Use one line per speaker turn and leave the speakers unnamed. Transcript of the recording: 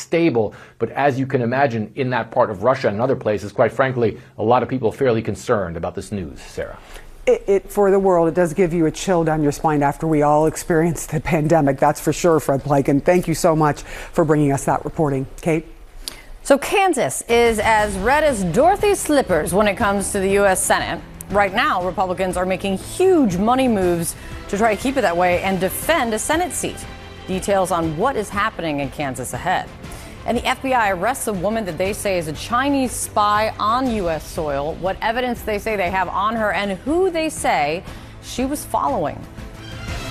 stable. But as you can imagine, in that part of Russia and other places, quite frankly, a lot of people are fairly concerned about this news. Sarah.
For the world, it does give you a chill down your spine after we all experienced the pandemic. That's for sure, Fred Pleitgen. Thank you so much for bringing us that reporting. Kate?
So Kansas is as red as Dorothy's slippers when it comes to the U.S. Senate. Right now, Republicans are making huge money moves to try to keep it that way and defend a Senate seat. Details on what is happening in Kansas ahead. And the FBI arrests a woman that they say is a Chinese spy on U.S. soil, what evidence they say they have on her, and who they say she was following.